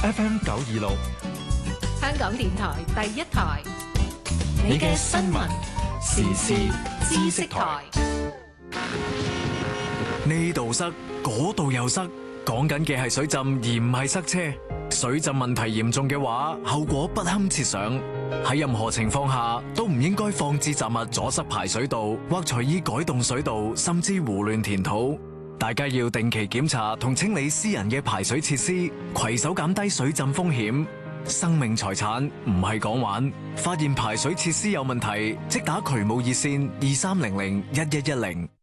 FM 926， 香港電台第一台，你嘅新聞時事知識台。 呢度塞，嗰度又塞，講緊嘅係水浸而唔係塞車。水浸問題嚴重嘅話，後果不堪設想。喺任何情況下都唔應該放置雜物阻塞排水道，或隨意改動水道，甚至胡亂填土。大家要定期檢查同清理私人嘅排水設施，攜手減低水浸風險。生命財產唔係講玩，發現排水設施有問題，即打渠務熱線23001110。